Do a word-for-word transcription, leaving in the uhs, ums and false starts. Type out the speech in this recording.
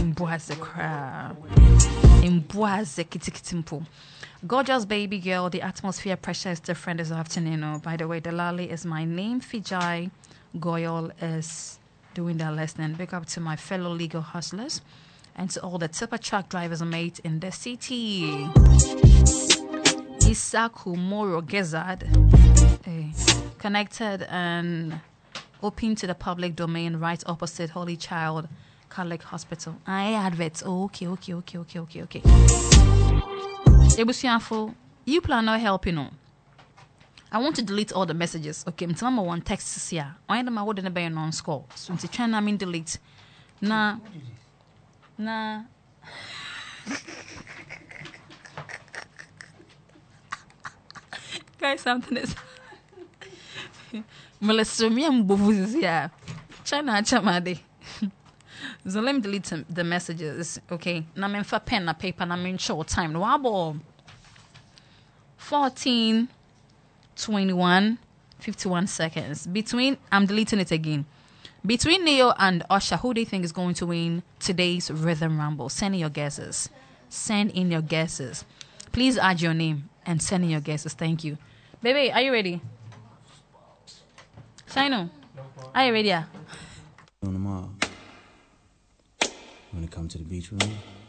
Imbuaze cra. Imbuaze kitikitimpo. Gorgeous baby girl, the atmosphere pressure is different this afternoon. Oh, by the way, Delali is my name. Fijai Goyal is doing their lesson. Big up to my fellow legal hustlers and to all the tipper truck drivers mates in the city. Isaku Moro Gezad, eh, connected and open to the public domain right opposite Holy Child Catholic Hospital. I advert. Oh, okay, okay, okay, okay, okay, okay. Ebusianfo, you plan on helping on. I want to delete all the messages. Okay, I'm telling one text here. I am my word be non score. So to try and delete. Nah, nah. Guys, something is. Melissa, me and Bovus here. China chamade. So let me delete the messages. Okay, now I'm in for pen and paper and I'm in short time. Wabo fourteen, twenty-one, fifty-one seconds. Between, I'm deleting it again. Between Neo and Usher, who do you think is going to win today's Rhythm Rumble? Send in your guesses. Send in your guesses. Please add your name and send in your guesses. Thank you. Baby, are you ready? Shino, are you ready? On tomorrow, when it comes to the beach room.